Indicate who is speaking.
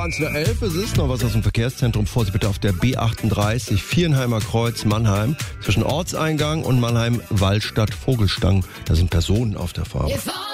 Speaker 1: 20:11 es ist noch was aus dem Verkehrszentrum. Vorsicht bitte auf der B38 Vierenheimer Kreuz Mannheim. Zwischen Ortseingang und Mannheim Wallstadt Vogelstang. Da sind Personen auf der Fahrt.